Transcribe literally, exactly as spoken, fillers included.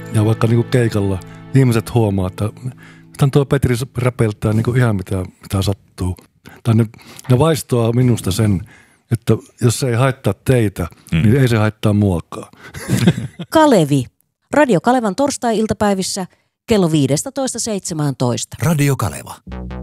ja vaikka niin kuin keikalla ihmiset huomaa, että tämän tuo Petri räpeltää niin kuin ihan mitä, mitä sattuu. Tai ne, ne vaistoaa minusta sen, että jos se ei haittaa teitä, mm. niin ei se haittaa muakaan. Kalevi. Radio Kalevan torstai-iltapäivissä kello viisitoista seitsemäntoista. Radio Kaleva.